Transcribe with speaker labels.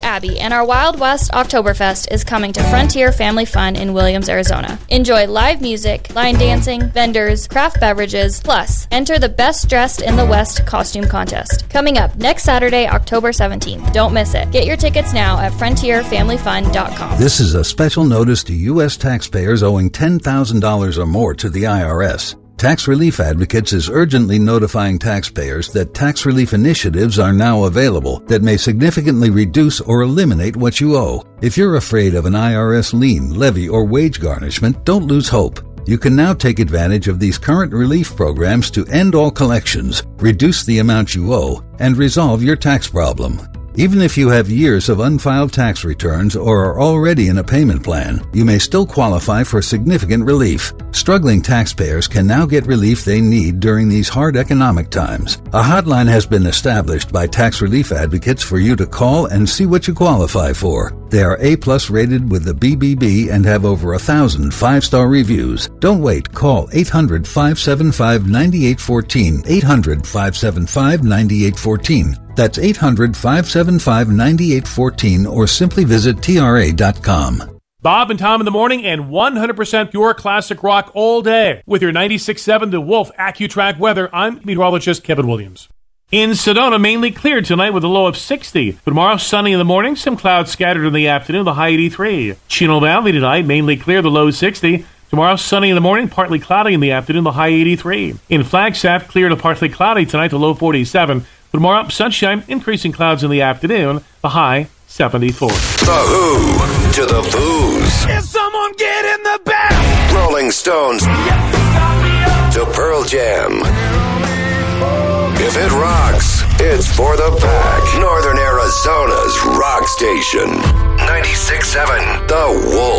Speaker 1: Abby, and our Wild West Oktoberfest is coming to Frontier Family Fun in Williams, Arizona. Enjoy live music, line dancing, vendors, craft beverages, plus enter the Best Dressed in the West costume contest. Coming up next Saturday, October 17th. Don't miss it. Get your tickets now at frontierfamilyfun.com.
Speaker 2: This is a special notice to U.S. taxpayers owing $10,000 or more to the IRS. Tax Relief Advocates is urgently notifying taxpayers that tax relief initiatives are now available that may significantly reduce or eliminate what you owe. If you're afraid of an IRS lien, levy, or wage garnishment, don't lose hope. You can now take advantage of these current relief programs to end all collections, reduce the amount you owe, and resolve your tax problem. Even if you have years of unfiled tax returns or are already in a payment plan, you may still qualify for significant relief. Struggling taxpayers can now get relief they need during these hard economic times. A hotline has been established by Tax Relief Advocates for you to call and see what you qualify for. They are A+ rated with the BBB and have over 1,000 5-star reviews. Don't wait. Call 800-575-9814. 800-575-9814. That's 800-575-9814 or simply visit TRA.com.
Speaker 3: Bob and Tom in the morning and 100% pure classic rock all day. With your 96.7 The Wolf AccuTrack weather, I'm meteorologist Kevin Williams. In Sedona, mainly clear tonight with a low of 60. Tomorrow, sunny in the morning, some clouds scattered in the afternoon, the high 83. Chino Valley tonight, mainly clear, the low 60. Tomorrow, sunny in the morning, partly cloudy in the afternoon, the high 83. In Flagstaff, clear to partly cloudy tonight, the low 47. Tomorrow, sunshine, increasing clouds in the afternoon, the high 74.
Speaker 4: The Who to the Foos.
Speaker 5: Is someone get in the back?
Speaker 4: Rolling Stones to Pearl Jam. If it rocks, it's for the pack. Northern Arizona's rock station. 96.7 The Wolf.